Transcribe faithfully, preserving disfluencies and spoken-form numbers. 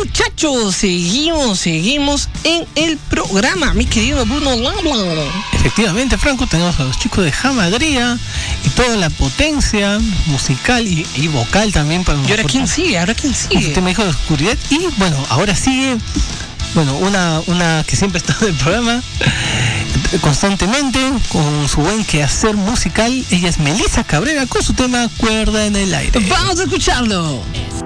muchachos, seguimos, seguimos en el programa, mi querido Bruno Lala. Efectivamente, Franco, tenemos a los chicos de Jamadría y toda la potencia musical y, y vocal también para. ¿Y ahora quién sigue? ¿Ahora quién sigue? Usted me dijo de oscuridad y bueno, ahora sigue, bueno, una, una que siempre está en el programa constantemente con su buen quehacer musical. Ella es Melissa Cabrera con su tema Cuerda en el Aire. Vamos a escucharlo.